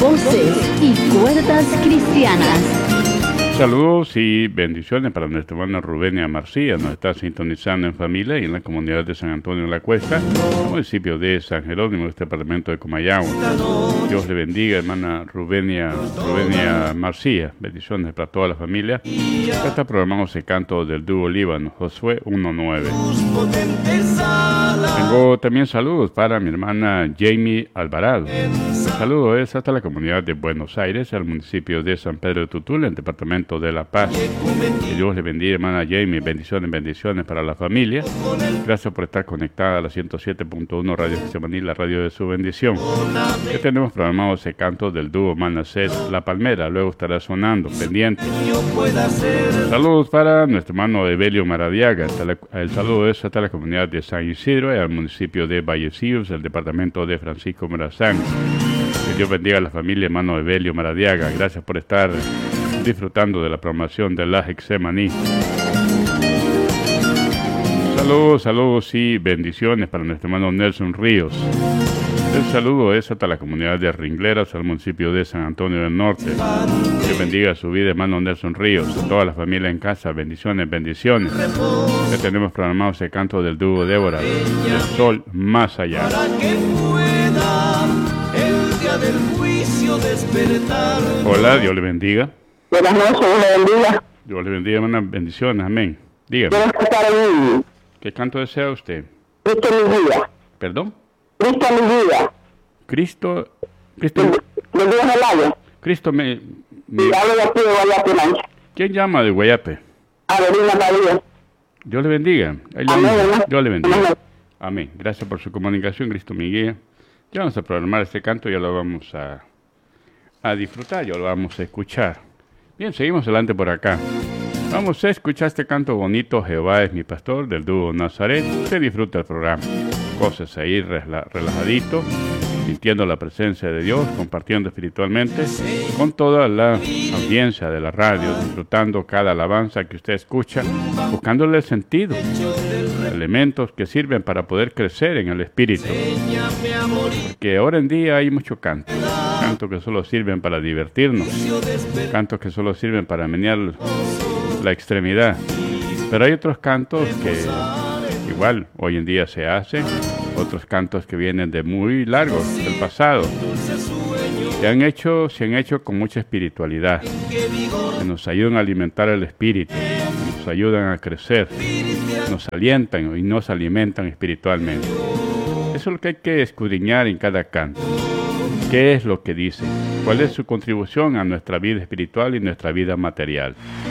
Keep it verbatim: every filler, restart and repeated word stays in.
Voces y cuerdas cristianas. Saludos y bendiciones para nuestra hermana Rubenia Marcía. Nos está sintonizando en familia y en la comunidad de San Antonio de la Cuesta, municipio de San Jerónimo, este departamento de Comayagua. Dios le bendiga, hermana Rubenia, Rubenia Marcía. Bendiciones para toda la familia. Acá está programado ese canto del dúo Líbano, Josué uno nueve. Tengo también saludos para mi hermana Jamie Alvarado. Un saludo es hasta la comunidad de Buenos Aires, al municipio de San Pedro de Tutula, en el departamento de La Paz. Que Dios le bendiga, hermana Jamie. Bendiciones, bendiciones para la familia. Gracias por estar conectada a la ciento siete punto uno Radio Getsemaní, la radio de su bendición. Ya tenemos programado ese canto del dúo Manasés La Palmera. Luego estará sonando, pendiente. Saludos para nuestro hermano Evelio Maradiaga. El saludo es hasta la comunidad de San Isidro, al municipio de Vallecillos, el departamento de Francisco Morazán. Que Dios bendiga a la familia, hermano Evelio Maradiaga. Gracias por estar disfrutando de la programación de la Getsemaní. Saludos, saludos y bendiciones para nuestro hermano Nelson Ríos. El saludo es hasta la comunidad de Ringleras, al municipio de San Antonio del Norte. Que bendiga su vida, hermano Nelson Ríos. A toda la familia en casa, bendiciones, bendiciones. Ya tenemos programado ese canto del dúo Débora, El Sol Más Allá. Hola, Dios le bendiga. Buenas noches, Dios le bendiga. Dios le bendiga, hermanas, bendiciones, amén. Dígame. Quiero cantar el ¿Qué canto desea usted? Cristo mi vida. ¿Perdón? Cristo mi vida. Cristo, Cristo, ¿Le digo en el aire? Cristo me... me- Y hablo de aquí de Guayaquil, Mancha. ¿Quién llama de Guayape? Adelina María. Dios le bendiga. Ahí le Amén, digo. hermano. Dios le bendiga. Amén. Amén. Gracias por su comunicación, Cristo mi guía. Ya vamos a programar este canto, ya lo vamos a, a disfrutar, ya lo vamos a escuchar. Bien, seguimos adelante por acá. Vamos a escuchar este canto bonito, Jehová es mi pastor, del dúo Nazaret. Usted disfruta el programa. Cosas ahí rela- relajadito, sintiendo la presencia de Dios, compartiendo espiritualmente con toda la audiencia de la radio, disfrutando cada alabanza que usted escucha, buscándole el sentido, elementos que sirven para poder crecer en el espíritu. Porque ahora en día hay mucho canto, cantos que solo sirven para divertirnos, cantos que solo sirven para menear la extremidad, pero hay otros cantos que igual hoy en día se hacen, otros cantos que vienen de muy largos, del pasado, se han hecho, se han hecho con mucha espiritualidad, que nos ayudan a alimentar el espíritu, nos ayudan a crecer, nos alientan y nos alimentan espiritualmente. Eso es lo que hay que escudriñar en cada canto. ¿Qué es lo que dice? ¿Cuál es su contribución a nuestra vida espiritual y nuestra vida material?